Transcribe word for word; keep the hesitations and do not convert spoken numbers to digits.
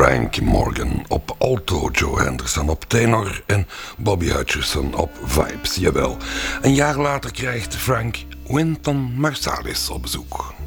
Frank Morgan op alto, Joe Henderson op tenor en Bobby Hutcherson op vibes, jawel. Een jaar later krijgt Frank Wynton Marsalis op bezoek.